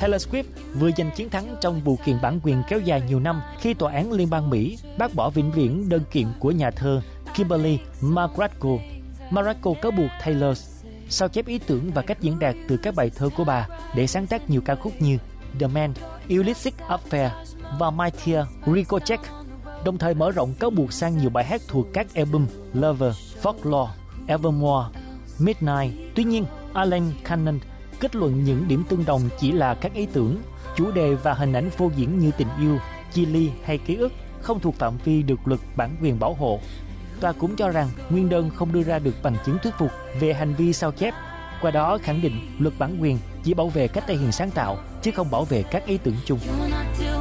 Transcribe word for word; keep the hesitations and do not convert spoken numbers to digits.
Taylor Swift vừa giành chiến thắng trong vụ kiện bản quyền kéo dài nhiều năm khi tòa án liên bang Mỹ bác bỏ vĩnh viễn đơn kiện của nhà thơ Kimberly McGrath. McGrath cáo buộc Taylor sao chép ý tưởng và cách diễn đạt từ các bài thơ của bà để sáng tác nhiều ca khúc như The Man, Illicit Affair và My Dear Rico Check, đồng thời mở rộng cáo buộc sang nhiều bài hát thuộc các album Lover, Folklore, Evermore, Midnight. Tuy nhiên, Alan Cannon kết luận những điểm tương đồng chỉ là các ý tưởng, chủ đề và hình ảnh phô diễn như tình yêu, chia ly hay ký ức không thuộc phạm vi được luật bản quyền bảo hộ. Tòa cũng cho rằng nguyên đơn không đưa ra được bằng chứng thuyết phục về hành vi sao chép, qua đó khẳng định luật bản quyền chỉ bảo vệ cách thể hiện sáng tạo chứ không bảo vệ các ý tưởng chung.